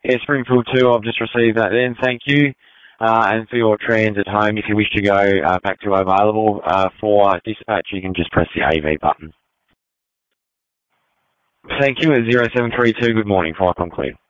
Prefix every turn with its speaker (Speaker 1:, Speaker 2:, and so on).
Speaker 1: Yeah, Springfield 2, I've just received that then, thank you. And for your transit home, if you wish to go back to available for dispatch, you can just press the AV button. Thank you, at 0732, good morning, flight concluded.